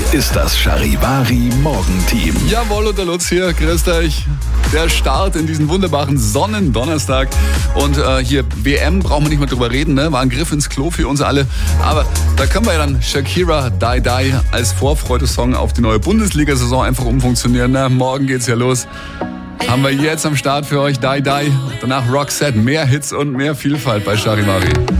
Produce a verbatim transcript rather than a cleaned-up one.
ist das Charivari Morgenteam. Jawohl, und der Lutz hier, grüßt euch. Der Start in diesen wunderbaren Sonnendonnerstag. Und äh, hier W M, brauchen wir nicht mehr drüber reden, ne? War ein Griff ins Klo für uns alle. Aber da können wir ja dann Shakira Die Die als Vorfreude-Song auf die neue Bundesliga-Saison einfach umfunktionieren. Ne? Morgen geht's ja los. Haben wir jetzt am Start für euch Die Die. Danach Roxette, mehr Hits und mehr Vielfalt bei Charivari.